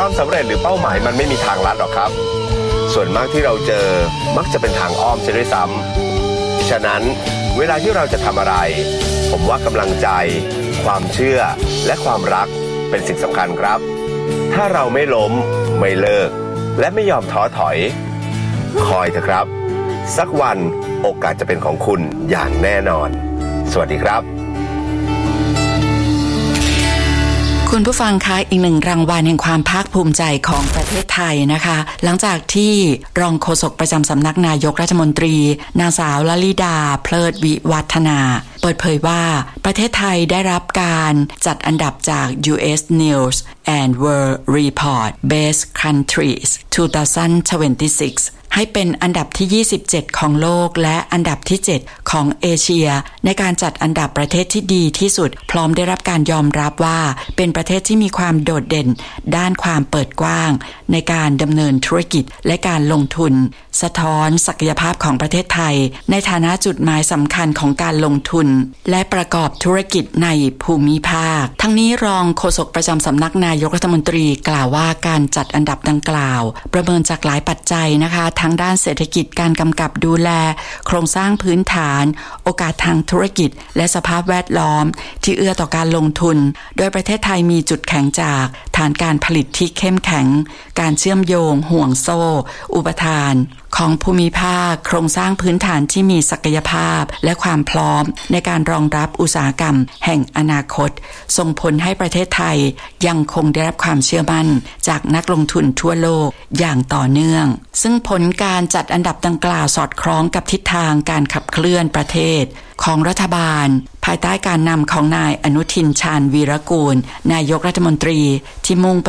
ความสำเร็จหรือเป้าหมายมันไม่มีทางลัดหรอกครับส่วนมากที่เราเจอมักจะเป็นทางอ้อมเสียด้วยซ้ำฉะนั้นเวลาที่เราจะทำอะไรผมว่ากำลังใจความเชื่อและความรักเป็นสิ่งสำคัญครับถ้าเราไม่ล้มไม่เลิกและไม่ยอมท้อถอยคอยเถอะครับสักวันโอกาสจะเป็นของคุณอย่างแน่นอนสวัสดีครับคุณผู้ฟังคะอีกหนึ่งรางวัลแห่งความภาคภูมิใจของประเทศไทยนะคะหลังจากที่รองโฆษกประจำสำนักนายกรัฐมนตรีนางสาวลลิดาเพลิดวิวัฒนาเปิดเผยว่าประเทศไทยได้รับการจัดอันดับจาก US News and World Report Best Countries 2026ให้เป็นอันดับที่27ของโลกและอันดับที่7ของเอเชียในการจัดอันดับประเทศที่ดีที่สุดพร้อมได้รับการยอมรับว่าเป็นประเทศที่มีความโดดเด่นด้านความเปิดกว้างในการดำเนินธุรกิจและการลงทุนสะท้อนศักยภาพของประเทศไทยในฐานะจุดหมายสำคัญของการลงทุนและประกอบธุรกิจในภูมิภาคทั้งนี้รองโฆษกประจำสำนักนายกรัฐมนตรีกล่าวว่าการจัดอันดับดังกล่าวประเมินจากหลายปัจจัยนะคะทั้งด้านเศรษฐกิจการกำกับดูแลโครงสร้างพื้นฐานโอกาสทางธุรกิจและสภาพแวดล้อมที่เอื้อต่อการลงทุนโดยประเทศไทยมีจุดแข็งจากฐานการผลิตที่เข้มแข็งการเชื่อมโยงห่วงโซ่อุปทานของภูมิภาคโครงสร้างพื้นฐานที่มีศักยภาพและความพร้อมในการรองรับอุตสาหกรรมแห่งอนาคตส่งผลให้ประเทศไทยยังคงได้รับความเชื่อมั่นจากนักลงทุนทั่วโลกอย่างต่อเนื่องซึ่งผลการจัดอันดับดังกล่าวสอดคล้องกับทิศทางการขับเคลื่อนประเทศของรัฐบาลภายใต้การนำของนายอนุทินชาญวีรกูลนายกรัฐมนตรีที่มุ่ง